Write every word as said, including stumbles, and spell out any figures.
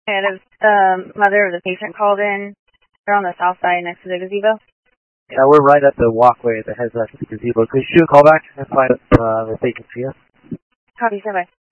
Yeah, the um, mother of the patient called in. They're on the south side next to the gazebo. Yeah, we're right at the walkway that heads up to the gazebo. Could you shoot a call back and find out uh, if they can see us? Copy, bye.